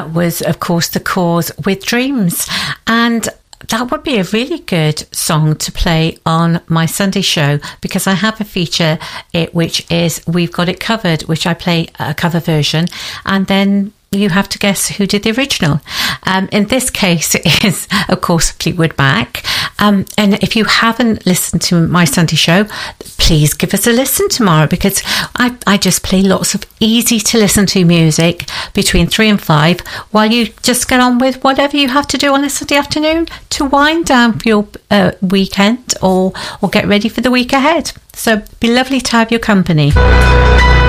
that was, of course, The Cause with Dreams. And that would be a really good song to play on my Sunday show, because I have a feature which is We've Got It Covered, which I play a cover version, and then you have to guess who did the original. In this case, it is, of course, Fleetwood Mac. And if you haven't listened to my Sunday show, please give us a listen tomorrow, because I just play lots of easy to listen to music between 3 and 5 while you just get on with whatever you have to do on a Sunday afternoon to wind down for your weekend or get ready for the week ahead. So it'd be lovely to have your company.